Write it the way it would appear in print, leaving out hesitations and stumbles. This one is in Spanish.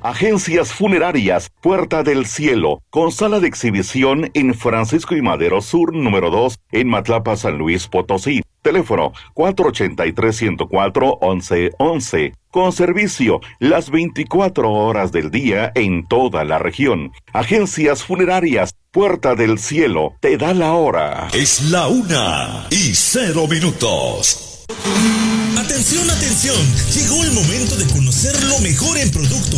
Agencias Funerarias Puerta del Cielo, con sala de exhibición en Francisco y Madero Sur, número 2, en Matlapa, San Luis Potosí. Teléfono 483-104-1111. Con servicio las 24 horas del día en toda la región. Agencias Funerarias Puerta del Cielo te da la hora. Es la 1:00. Atención, atención. Llegó el momento de conocer lo mejor en productos